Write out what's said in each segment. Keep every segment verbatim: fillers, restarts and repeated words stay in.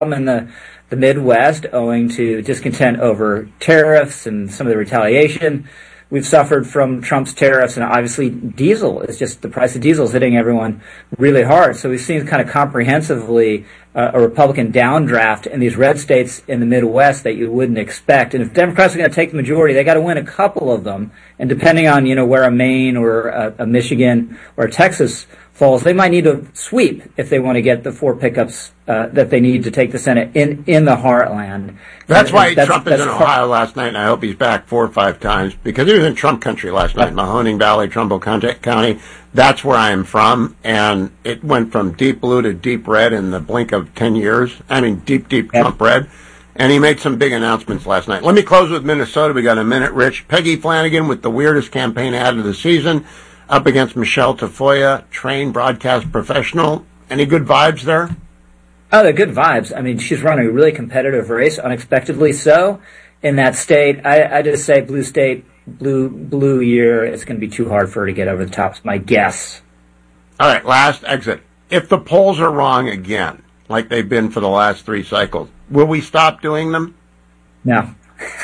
in the, the Midwest owing to discontent over tariffs and some of the retaliation. We've suffered from Trump's tariffs, and obviously diesel is just, the price of diesel is hitting everyone really hard. So we've seen kind of comprehensively uh, a Republican downdraft in these red states in the Midwest that you wouldn't expect. And if Democrats are going to take the majority, they got to win a couple of them. And depending on, you know, where a Maine or a, a Michigan or a Texas falls, they might need to sweep if they want to get the four pickups uh, that they need to take the Senate in, in the heartland. That's and, why and that's, Trump that's is in part- Ohio last night, and I hope he's back four or five times, because he was in Trump country last night, Mahoning Valley, Trumbull County. That's where I'm from, and it went from deep blue to deep red in the blink of ten years. I mean, deep, deep Yep. Trump red. And he made some big announcements last night. Let me close with Minnesota. We got a minute, Rich. Peggy Flanagan with the weirdest campaign ad of the season, up against Michelle Tafoya, trained broadcast professional. Any good vibes there? Oh, they're good vibes. I mean, she's running a really competitive race, unexpectedly so, in that state. I, I just say blue state, blue blue year, it's going to be too hard for her to get over the top, is my guess. All right, last exit. If the polls are wrong again, like they've been for the last three cycles, will we stop doing them? No.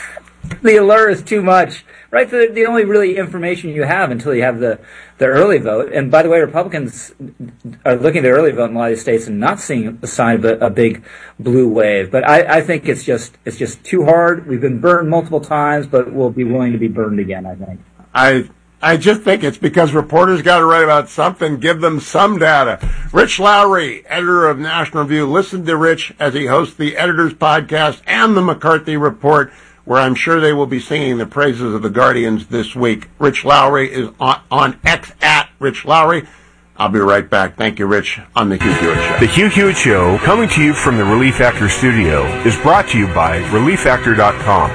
The allure is too much. Right, the, the only really information you have until you have the, the early vote. And by the way, Republicans are looking at the early vote in a lot of these states and not seeing a sign of a, a big blue wave. But I, I think it's just it's just too hard. We've been burned multiple times, but we'll be willing to be burned again, I think. I I just think it's because reporters got to write about something, give them some data. Rich Lowry, editor of National Review. Listen to Rich as he hosts the Editors Podcast and the McCarthy Report, where I'm sure they will be singing the praises of the Guardians this week. Rich Lowry is on, on X at Rich Lowry. I'll be right back. Thank you, Rich, on the Hugh Hewitt Show. The Hugh Hewitt Show, coming to you from the Relief Factor studio, is brought to you by relief factor dot com.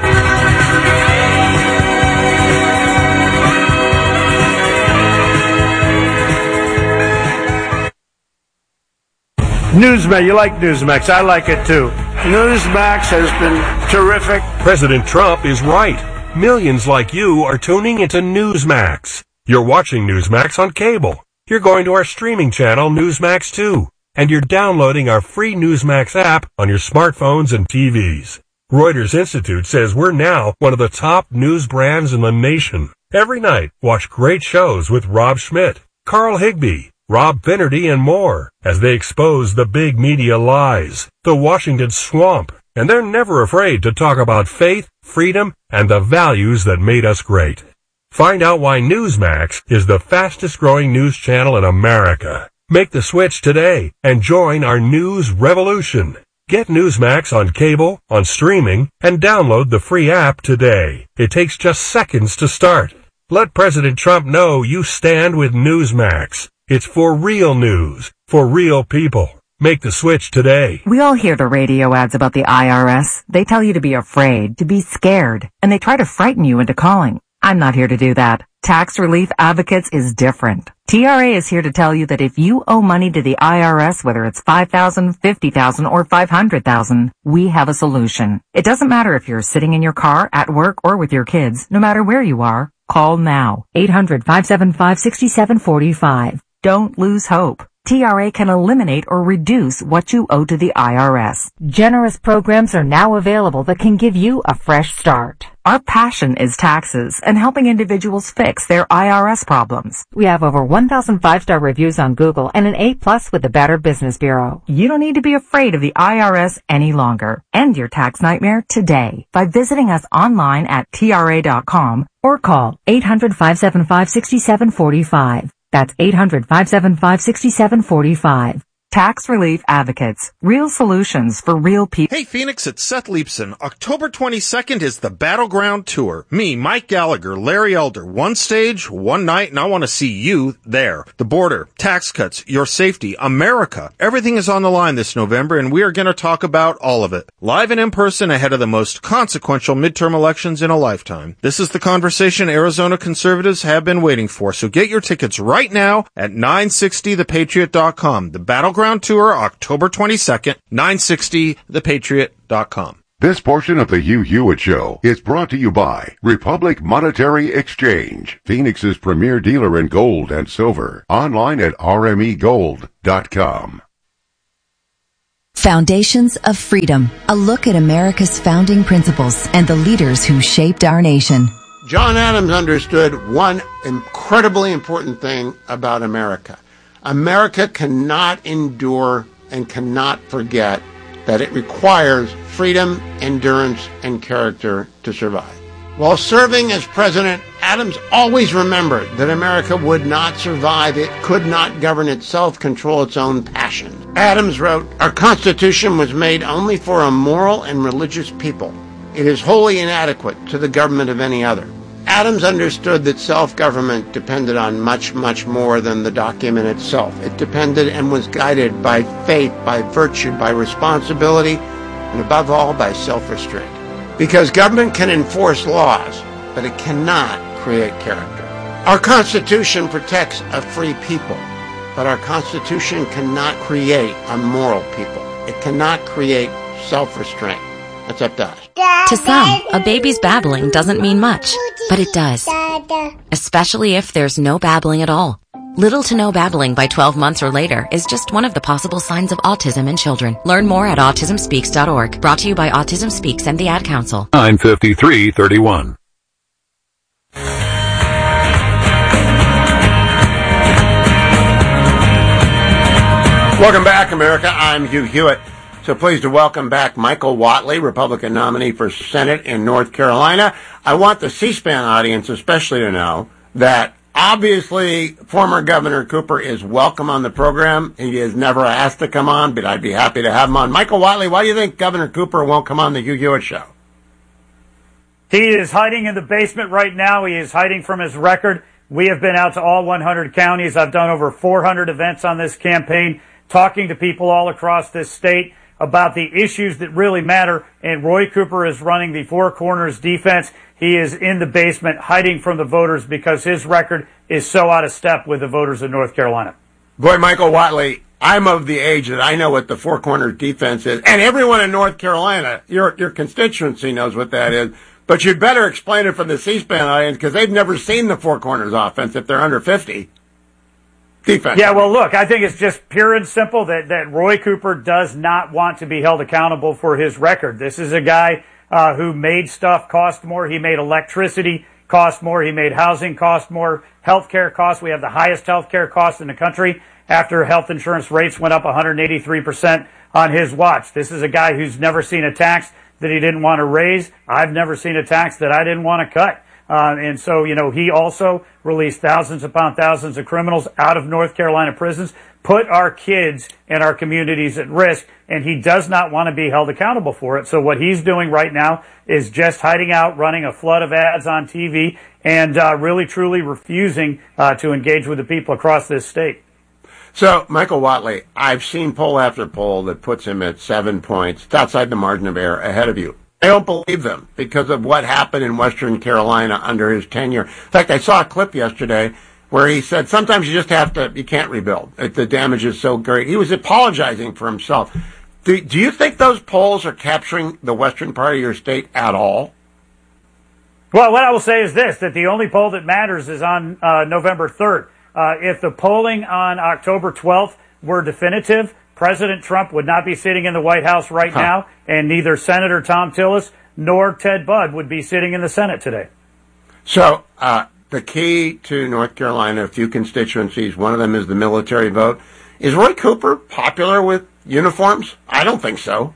Newsmax, you like Newsmax. I like it too. Newsmax has been terrific. President Trump is right. Millions like you are tuning into Newsmax. You're watching Newsmax on cable. You're going to our streaming channel, Newsmax two. And you're downloading our free Newsmax app on your smartphones and T Vs. Reuters Institute says we're now one of the top news brands in the nation. Every night, watch great shows with Rob Schmidt, Carl Higbee, Rob Finnerty, and more as they expose the big media lies, the Washington swamp, and they're never afraid to talk about faith, freedom, and the values that made us great. Find out why Newsmax is the fastest growing news channel in America. Make the switch today and join our news revolution. Get Newsmax on cable, on streaming, and download the free app today. It takes just seconds to start. Let President Trump know you stand with Newsmax. It's for real news, for real people. Make the switch today. We all hear the radio ads about the I R S. They tell you to be afraid, to be scared, and they try to frighten you into calling. I'm not here to do that. Tax Relief Advocates is different. T R A is here to tell you that if you owe money to the I R S, whether it's five thousand dollars, fifty thousand dollars, or five hundred thousand dollars, we have a solution. It doesn't matter if you're sitting in your car, at work, or with your kids. No matter where you are, call now. eight hundred, five seven five, six seven four five. Don't lose hope. T R A can eliminate or reduce what you owe to the I R S. Generous programs are now available that can give you a fresh start. Our passion is taxes and helping individuals fix their I R S problems. We have over one thousand five-star reviews on Google and an A plus with the Better Business Bureau. You don't need to be afraid of the I R S any longer. End your tax nightmare today by visiting us online at T R A dot com or call eight hundred, five seven five, six seven four five. That's eight hundred, five seven five, six seven four five. Tax Relief Advocates. Real solutions for real people. Hey, Phoenix, it's Seth Leipson. October twenty-second is the Battleground Tour. Me, Mike Gallagher, Larry Elder. One stage, one night, and I want to see you there. The border, tax cuts, your safety, America. Everything is on the line this November, and we are going to talk about all of it. Live and in person ahead of the most consequential midterm elections in a lifetime. This is the conversation Arizona conservatives have been waiting for, so get your tickets right now at nine sixty the patriot dot com. The Battleground Tour, October twenty-second, nine sixty the patriot dot com. This portion of the Hugh Hewitt Show is brought to you by Republic Monetary Exchange, Phoenix's premier dealer in gold and silver. Online at R M E gold dot com. Foundations of Freedom, a look at America's founding principles and the leaders who shaped our nation. John Adams understood one incredibly important thing about America. America cannot endure and cannot forget that it requires freedom, endurance, and character to survive. While serving as president, Adams always remembered that America would not survive. It could not govern itself, control its own passions. Adams wrote, "Our Constitution was made only for a moral and religious people. It is wholly inadequate to the government of any other." Adams understood that self-government depended on much, much more than the document itself. It depended and was guided by faith, by virtue, by responsibility, and above all, by self-restraint. Because government can enforce laws, but it cannot create character. Our Constitution protects a free people, but our Constitution cannot create a moral people. It cannot create self-restraint. That's up to us. To some, a baby's babbling doesn't mean much, but it does. Especially if there's no babbling at all. Little to no babbling by twelve months or later is just one of the possible signs of autism in children. Learn more at autism speaks dot org. Brought to you by Autism Speaks and the Ad Council. nine fifty-three thirty-one. Welcome back, America. I'm Hugh Hewitt. So pleased to welcome back Michael Whatley, Republican nominee for Senate in North Carolina. I want the C-SPAN audience especially to know that obviously former Governor Cooper is welcome on the program. He is never asked to come on, but I'd be happy to have him on. Michael Whatley, why do you think Governor Cooper won't come on the Hugh Hewitt Show? He is hiding in the basement right now. He is hiding from his record. We have been out to all one hundred counties. I've done over four hundred events on this campaign, talking to people all across this state about the issues that really matter, and Roy Cooper is running the Four Corners defense. He is in the basement hiding from the voters because his record is so out of step with the voters of North Carolina. Boy, Michael Whatley, I'm of the age that I know what the Four Corners defense is, and everyone in North Carolina, your your constituency knows what that is, but you'd better explain it for the C-SPAN audience because they've never seen the Four Corners offense if they're under fifty. Defense. Yeah, well, look, I think it's just pure and simple that, that Roy Cooper does not want to be held accountable for his record. This is a guy uh, who made stuff cost more. He made electricity cost more. He made housing cost more. Healthcare costs. We have the highest healthcare costs in the country after health insurance rates went up one hundred eighty-three percent on his watch. This is a guy who's never seen a tax that he didn't want to raise. I've never seen a tax that I didn't want to cut. Uh, and so, you know, he also released thousands upon thousands of criminals out of North Carolina prisons, put our kids and our communities at risk, and he does not want to be held accountable for it. So what he's doing right now is just hiding out, running a flood of ads on T V, and uh, really, truly refusing uh, to engage with the people across this state. So, Michael Whatley, I've seen poll after poll that puts him at seven points. It's outside the margin of error ahead of you. I don't believe them because of what happened in Western Carolina under his tenure. In fact, I saw a clip yesterday where he said sometimes you just have to, you can't rebuild. The damage is so great. He was apologizing for himself. Do, do you think those polls are capturing the western part of your state at all? Well, what I will say is this, that the only poll that matters is on uh, November third. Uh, if the polling on October twelfth were definitive, President Trump would not be sitting in the White House right huh. now, and neither Senator Thom Tillis nor Ted Budd would be sitting in the Senate today. So uh, the key to North Carolina, a few constituencies, one of them is the military vote. Is Roy Cooper popular with uniforms? I don't think so.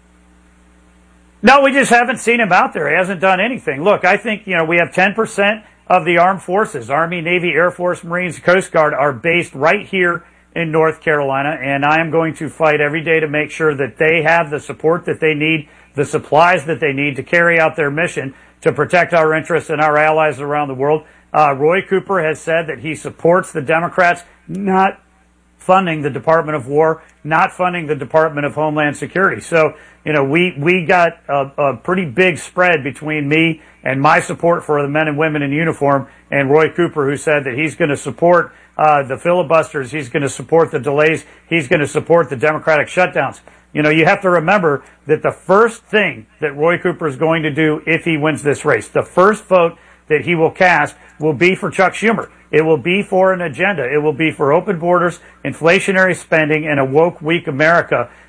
No, we just haven't seen him out there. He hasn't done anything. Look, I think, you know, we have ten percent of the armed forces, Army, Navy, Air Force, Marines, Coast Guard, are based right here in North Carolina, and I am going to fight every day to make sure that they have the support that they need, the supplies that they need to carry out their mission to protect our interests and our allies around the world. Uh, Roy Cooper has said that he supports the Democrats not funding the Department of War, not funding the Department of Homeland Security. So, you know, we, we got a, a pretty big spread between me and my support for the men and women in uniform and Roy Cooper, who said that he's going to support uh, the filibusters, he's going to support the delays, he's going to support the Democratic shutdowns. You know, you have to remember that the first thing that Roy Cooper is going to do if he wins this race, the first vote that he will cast will be for Chuck Schumer. It will be for an agenda. It will be for open borders, inflationary spending, and a woke, weak America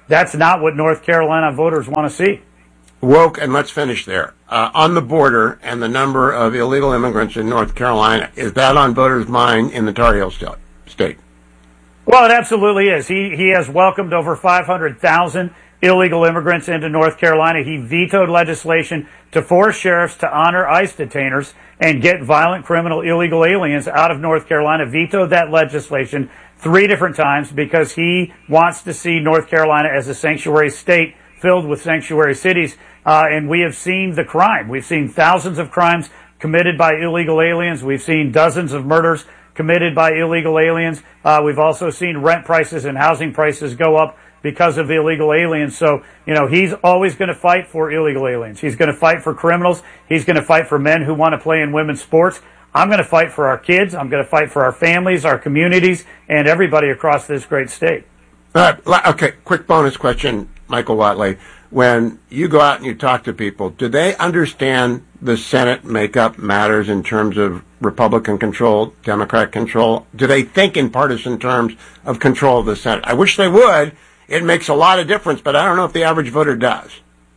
that's not what North Carolina voters want to see. Woke, and let's finish there. Uh, on the border and the number of illegal immigrants in North Carolina, is that on voters' mind in the Tar Heel state? Well, it absolutely is. He he has welcomed over five hundred thousand illegal immigrants into North Carolina. He vetoed legislation to force sheriffs to honor ICE detainers and get violent criminal illegal aliens out of North Carolina. Vetoed that legislation three different times because he wants to see North Carolina as a sanctuary state filled with sanctuary cities. Uh, and we have seen the crime. We've seen thousands of crimes committed by illegal aliens. We've seen dozens of murders committed by illegal aliens. Uh, we've also seen rent prices and housing prices go up because of illegal aliens. So, you know, he's always going to fight for illegal aliens. He's going to fight for criminals. He's going to fight for men who want to play in women's sports. I'm going to fight for our kids. I'm going to fight for our families, our communities, and everybody across this great state. Uh, okay, quick bonus question, Michael Whatley. When you go out and you talk to people, do they understand the Senate makeup matters in terms of Republican control, Democrat control? Do they think in partisan terms of control of the Senate? I wish they would. It makes a lot of difference, but I don't know if the average voter does.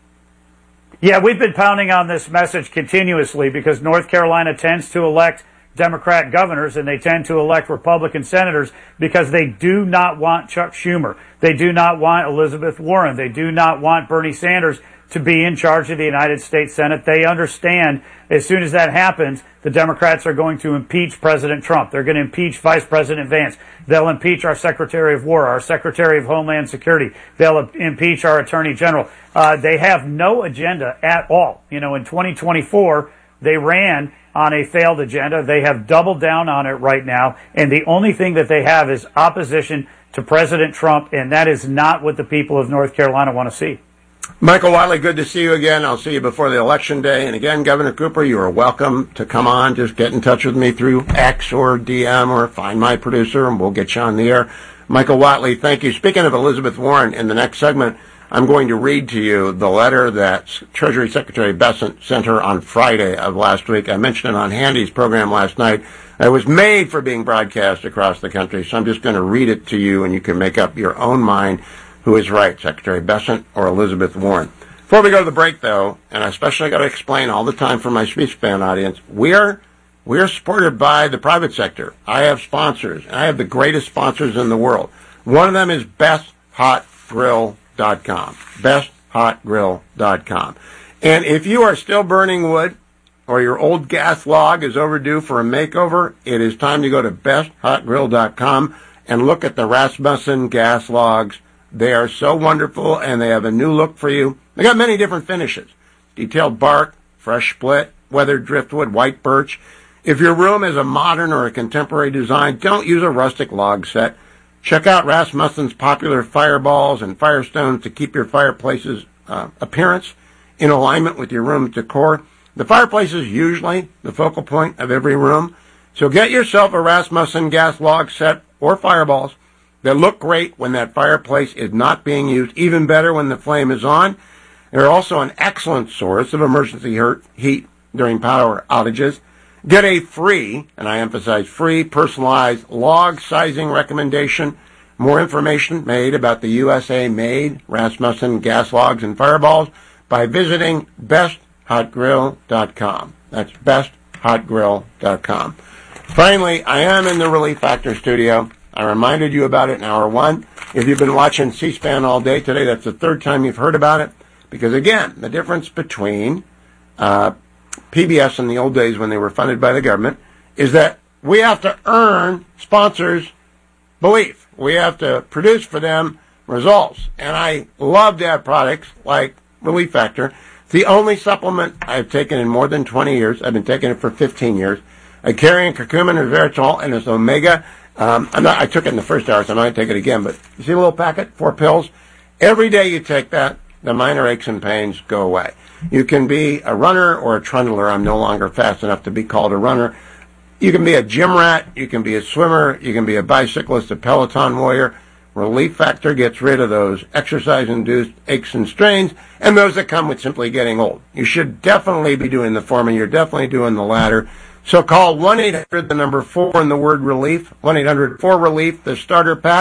Yeah, we've been pounding on this message continuously because North Carolina tends to elect Democrat governors and they tend to elect Republican senators because they do not want Chuck Schumer. They do not want Elizabeth Warren. They do not want Bernie Sanders to be in charge of the United States Senate. They understand as soon as that happens, the Democrats are going to impeach President Trump. They're going to impeach Vice President Vance. They'll impeach our Secretary of War, our Secretary of Homeland Security. They'll impeach our Attorney General. Uh, they have no agenda at all. You know, in twenty twenty-four, they ran on a failed agenda. They have doubled down on it right now. And the only thing that they have is opposition to President Trump. And that is not what the people of North Carolina want to see. Michael Whatley, good to see you again. I'll see you before the election day. And again, Governor Cooper, you are welcome to come on. Just get in touch with me through X or D M or find my producer and we'll get you on the air. Michael Whatley, thank you. Speaking of Elizabeth Warren, in the next segment, I'm going to read to you the letter that Treasury Secretary Bessent sent her on Friday of last week. I mentioned it on Handy's program last night. It was made for being broadcast across the country, so I'm just going to read it to you and you can make up your own mind who is right, Secretary Bessent or Elizabeth Warren. Before we go to the break, though, and I especially got to explain all the time for my speech fan audience, we're we're supported by the private sector. I have sponsors, and I have the greatest sponsors in the world. One of them is best hot grill dot com, best hot grill dot com. And if you are still burning wood or your old gas log is overdue for a makeover, it is time to go to best hot grill dot com and look at the Rasmussen gas logs. They are so wonderful, and they have a new look for you. They got many different finishes. Detailed bark, fresh split, weathered driftwood, white birch. If your room is a modern or a contemporary design, don't use a rustic log set. Check out Rasmussen's popular fireballs and firestones to keep your fireplace's uh, appearance in alignment with your room's decor. The fireplace is usually the focal point of every room. So get yourself a Rasmussen gas log set or fireballs that look great when that fireplace is not being used, even better when the flame is on. They're also an excellent source of emergency heat during power outages. Get a free, and I emphasize free, personalized log sizing recommendation. More information made about the U S A-made Rasmussen gas logs and fireballs by visiting best hot grill dot com. That's best hot grill dot com. Finally, I am in the Relief Factor studio. I reminded you about it in hour one. If you've been watching C-SPAN all day today, that's the third time you've heard about it. Because, again, the difference between uh, P B S in the old days when they were funded by the government is that we have to earn sponsors' belief. We have to produce for them results. And I love to have products like Relief Factor. It's the only supplement I've taken in more than twenty years. I've been taking it for fifteen years. I carry in curcumin, resveratrol, and it's omega. Um, I'm not, I took it in the first hour, so I might take it again. But you see a little packet, four pills? Every day you take that, the minor aches and pains go away. You can be a runner or a trundler. I'm no longer fast enough to be called a runner. You can be a gym rat. You can be a swimmer. You can be a bicyclist, a Peloton warrior. Relief Factor gets rid of those exercise-induced aches and strains and those that come with simply getting old. You should definitely be doing the former. You're definitely doing the latter. So call one eight hundred, the number four, and the word relief, one eight hundred four relief, the starter pack.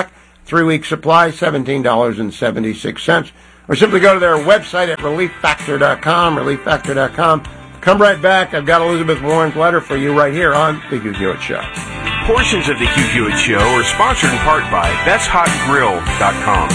Three-week supply, seventeen dollars and seventy-six cents. Or simply go to their website at relief factor dot com, relief factor dot com. Come right back. I've got Elizabeth Warren's letter for you right here on The Hugh Hewitt Show. Portions of The Hugh Hewitt Show are sponsored in part by that's hot grill dot com.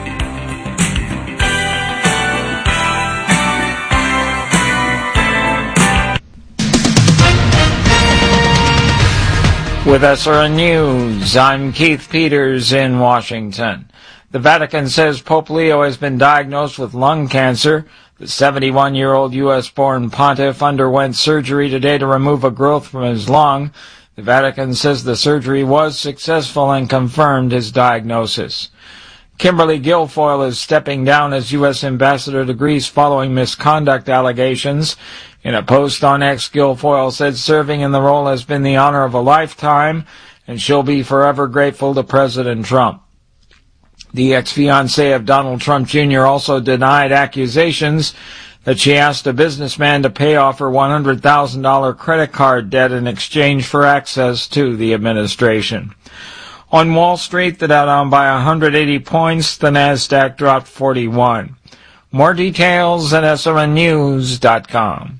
With S R N News, I'm Keith Peters in Washington. The Vatican says Pope Leo has been diagnosed with lung cancer. The seventy-one-year-old U S-born pontiff underwent surgery today to remove a growth from his lung. The Vatican says the surgery was successful and confirmed his diagnosis. Kimberly Guilfoyle is stepping down as U S ambassador to Greece following misconduct allegations. In a post on X, Guilfoyle said serving in the role has been the honor of a lifetime, and she'll be forever grateful to President Trump. The ex-fiancée of Donald Trump Junior also denied accusations that she asked a businessman to pay off her one hundred thousand dollars credit card debt in exchange for access to the administration. On Wall Street, the Dow down by one hundred eighty points, the NASDAQ dropped forty-one. More details at S R N news dot com.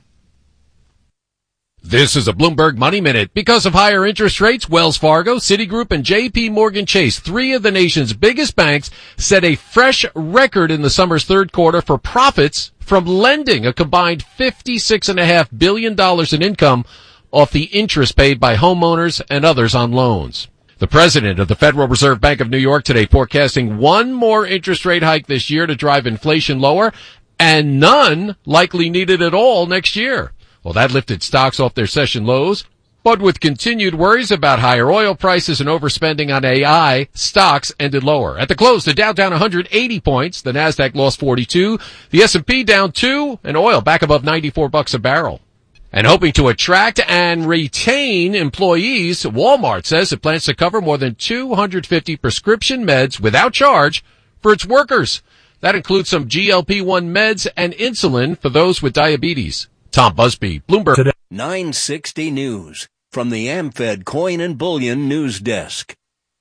This is a Bloomberg Money Minute. Because of higher interest rates, Wells Fargo, Citigroup, and J P Morgan Chase, three of the nation's biggest banks, set a fresh record in the summer's third quarter for profits from lending, a combined fifty-six point five billion dollars in income off the interest paid by homeowners and others on loans. The president of the Federal Reserve Bank of New York today forecasting one more interest rate hike this year to drive inflation lower, and none likely needed at all next year. Well, that lifted stocks off their session lows, but with continued worries about higher oil prices and overspending on A I, stocks ended lower. At the close, the Dow down one hundred eighty points, the NASDAQ lost forty-two, the S and P down two, and oil back above ninety-four bucks a barrel. And hoping to attract and retain employees, Walmart says it plans to cover more than two hundred fifty prescription meds without charge for its workers. That includes some G L P one meds and insulin for those with diabetes. Tom Busby, Bloomberg. Today. nine sixty News from the AmFed Coin and Bullion News Desk.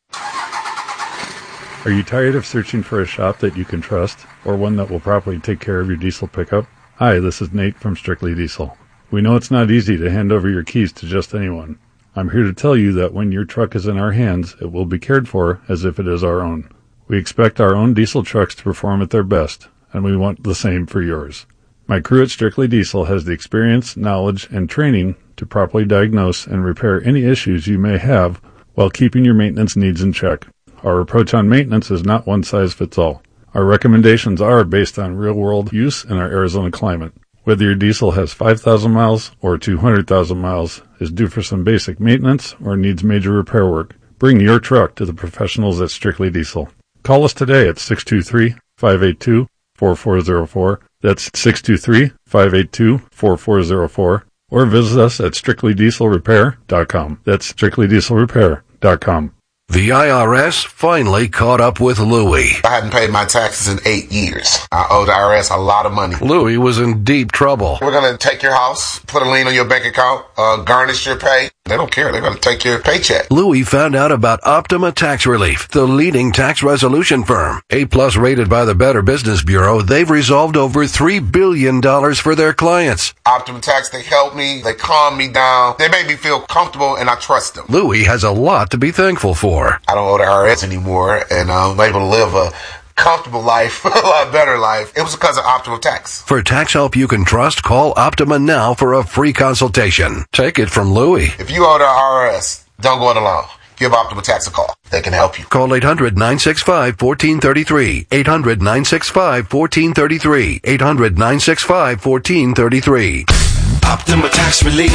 Are you tired of searching for a shop that you can trust, or one that will properly take care of your diesel pickup? Hi, this is Nate from Strictly Diesel. We know it's not easy to hand over your keys to just anyone. I'm here to tell you that when your truck is in our hands, it will be cared for as if it is our own. We expect our own diesel trucks to perform at their best, and we want the same for yours. My crew at Strictly Diesel has the experience, knowledge, and training to properly diagnose and repair any issues you may have while keeping your maintenance needs in check. Our approach on maintenance is not one size fits all. Our recommendations are based on real-world use in our Arizona climate. Whether your diesel has five thousand miles or two hundred thousand miles, is due for some basic maintenance, or needs major repair work, bring your truck to the professionals at Strictly Diesel. Call us today at six two three, five eight two, four four zero four. That's six two three, five eight two, four four zero four. Or visit us at strictly diesel repair dot com. That's strictly diesel repair dot com. The I R S finally caught up with Louie. I hadn't paid my taxes in eight years. I owe the I R S a lot of money. Louie was in deep trouble. We're going to take your house, put a lien on your bank account, uh, garnish your pay. They don't care. They're going to take your paycheck. Louie found out about Optima Tax Relief, the leading tax resolution firm. A-plus rated by the Better Business Bureau, they've resolved over three billion dollars for their clients. Optima Tax, they help me. They calm me down. They make me feel comfortable, and I trust them. Louie has a lot to be thankful for. I don't owe the I R S anymore, and I'm able to live a comfortable life, a lot better life. It was because of Optima Tax. For tax help you can trust, call Optima now for a free consultation. Take it from Louie. If you owe the I R S, don't go it alone. Give Optima Tax a call. They can help you. Call eight hundred, nine six five, one four three three. eight hundred, nine six five, one four three three. eight hundred, nine six five, one four three three. Optima Tax Relief.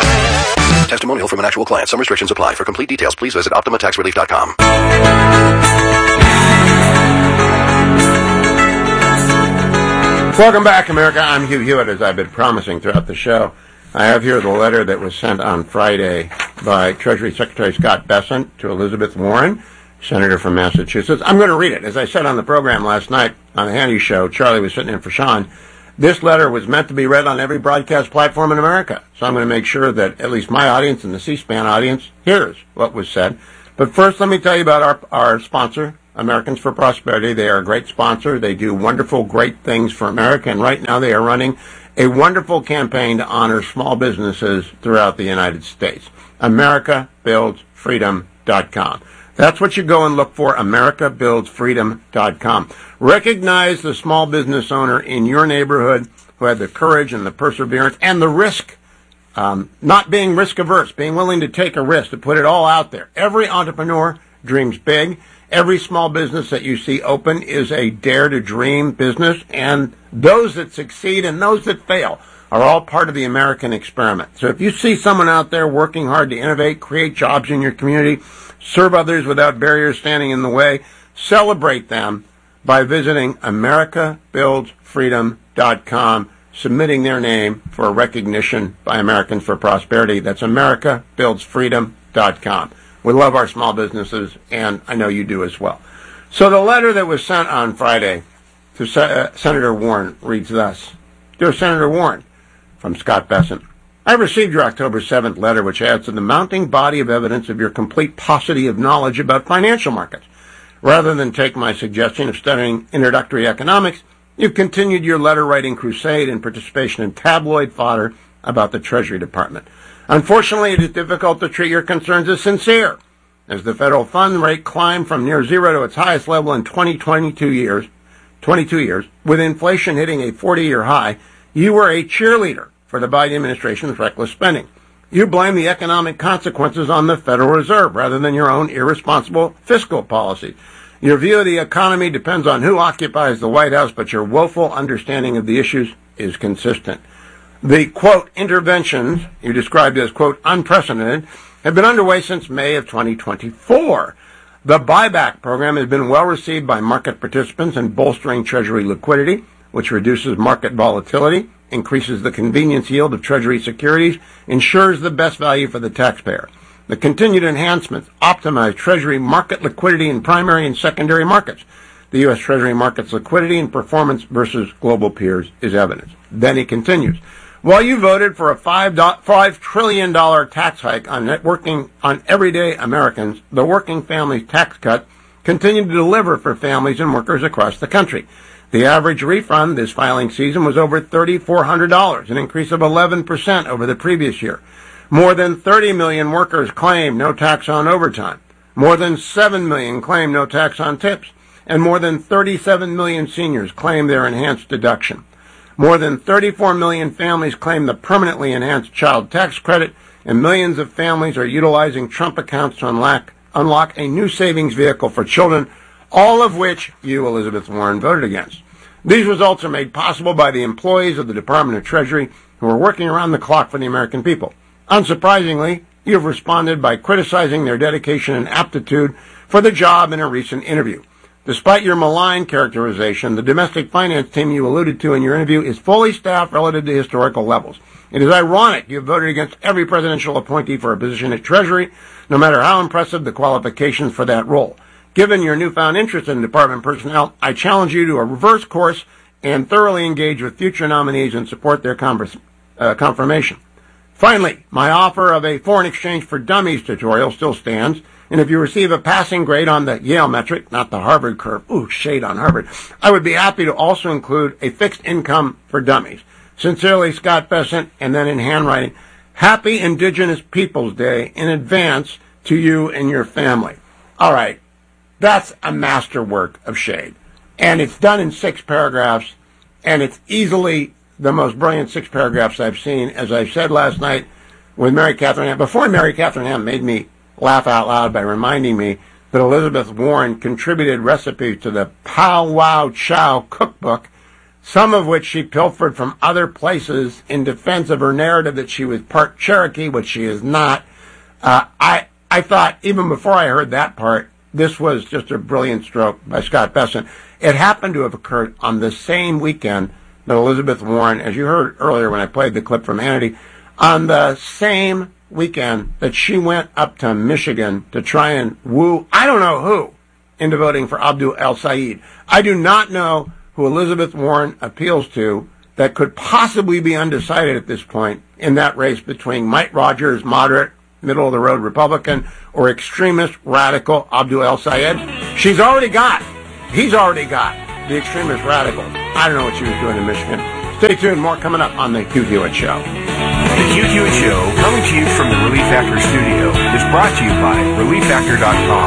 Testimonial from an actual client. Some restrictions apply. For complete details, please visit optima tax relief dot com. Welcome back, America. I'm Hugh Hewitt, as I've been promising throughout the show. I have here the letter that was sent on Friday by Treasury Secretary Scott Bessent to Elizabeth Warren, Senator from Massachusetts. I'm going to read it. As I said on the program last night on the Hannity Show, Charlie was sitting in for Sean. This letter was meant to be read on every broadcast platform in America. So I'm going to make sure that at least my audience and the C-SPAN audience hears what was said. But first, let me tell you about our, our sponsor, Americans for Prosperity. They are a great sponsor. They do wonderful, great things for America, and right now they are running a wonderful campaign to honor small businesses throughout the United States. America Builds Freedom dot com. That's what you go and look for, America Builds Freedom dot com. Recognize the small business owner in your neighborhood who had the courage and the perseverance and the risk, um, not being risk averse, being willing to take a risk, to put it all out there. Every entrepreneur dreams big. Every small business that you see open is a dare to dream business, and those that succeed and those that fail are all part of the American experiment. So if you see someone out there working hard to innovate, create jobs in your community, serve others without barriers standing in the way, celebrate them by visiting America Builds Freedom dot com, submitting their name for a recognition by Americans for Prosperity. That's America Builds Freedom dot com. We love our small businesses, and I know you do as well. So the letter that was sent on Friday to Se- uh, Senator Warren reads thus. Dear Senator Warren, from Scott Bessent, I received your October seventh letter, which adds to the mounting body of evidence of your complete paucity of knowledge about financial markets. Rather than take my suggestion of studying introductory economics, you've continued your letter-writing crusade and participation in tabloid fodder about the Treasury Department. Unfortunately, it is difficult to treat your concerns as sincere, as the federal fund rate climbed from near zero to its highest level in twenty, twenty-two years, twenty-two years, with inflation hitting a forty-year high. You were a cheerleader for the Biden administration's reckless spending. You blame the economic consequences on the Federal Reserve rather than your own irresponsible fiscal policy. Your view of the economy depends on who occupies the White House, but your woeful understanding of the issues is consistent. The, quote, interventions you described as, quote, unprecedented have been underway since May of twenty twenty-four. The buyback program has been well received by market participants in bolstering Treasury liquidity, which reduces market volatility, increases the convenience yield of Treasury securities, ensures the best value for the taxpayer. The continued enhancements optimize Treasury market liquidity in primary and secondary markets. The U S. Treasury market's liquidity and performance versus global peers is evidence. Then he continues. While you voted for a five, five trillion dollars tax hike on net working on everyday Americans, the working families tax cut continued to deliver for families and workers across the country. The average refund this filing season was over three thousand four hundred dollars, an increase of eleven percent over the previous year. More than thirty million workers claim no tax on overtime. More than seven million claim no tax on tips. And more than thirty-seven million seniors claim their enhanced deduction. More than thirty-four million families claim the permanently enhanced child tax credit, and millions of families are utilizing Trump accounts to unlock, unlock a new savings vehicle for children, all of which you, Elizabeth Warren, voted against. These results are made possible by the employees of the Department of Treasury who are working around the clock for the American people. Unsurprisingly, you have responded by criticizing their dedication and aptitude for the job in a recent interview. Despite your malign characterization, the domestic finance team you alluded to in your interview is fully staffed relative to historical levels. It is ironic you have voted against every presidential appointee for a position at Treasury, no matter how impressive the qualifications for that role. Given your newfound interest in department personnel, I challenge you to a reverse course and thoroughly engage with future nominees and support their converse, uh, confirmation. Finally, my offer of a foreign exchange for dummies tutorial still stands. And if you receive a passing grade on the Yale metric, not the Harvard curve, ooh, shade on Harvard, I would be happy to also include a fixed income for dummies. Sincerely, Scott Bessent, and then in handwriting, Happy Indigenous Peoples Day in advance to you and your family. All right, that's a masterwork of shade. And it's done in six paragraphs, and it's easily the most brilliant six paragraphs I've seen. As I said last night with Mary Catherine Ham, before Mary Catherine Ham made me laugh out loud by reminding me that Elizabeth Warren contributed recipes to the Pow Wow Chow cookbook, some of which she pilfered from other places in defense of her narrative that she was part Cherokee, which she is not. Uh, I I thought, even before I heard that part, this was just a brilliant stroke by Scott Bessent. It happened to have occurred on the same weekend that Elizabeth Warren, as you heard earlier when I played the clip from Hannity, on the same weekend that she went up to Michigan to try and woo, I don't know who, into voting for Abdul El-Sayed. I do not know who Elizabeth Warren appeals to that could possibly be undecided at this point in that race between Mike Rogers, moderate, middle-of-the-road Republican, or extremist, radical Abdul El-Sayed. She's already got, he's already got the extremist radical. I don't know what she was doing in Michigan. Stay tuned. More coming up on the Hugh Hewitt Show. The Hugh Hewitt Show, coming to you from the Relief Factor studio, is brought to you by relief factor dot com.